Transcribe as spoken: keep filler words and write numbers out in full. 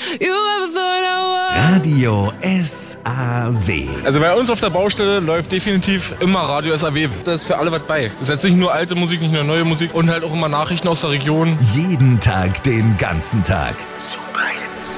you ever thought I was. Radio S A W. Also bei uns auf der Baustelle läuft definitiv immer Radio S A W. Da ist für alle was bei. Es ist jetzt nicht nur alte Musik, nicht nur neue Musik und halt auch immer Nachrichten aus der Region. Jeden Tag, den ganzen Tag. Super.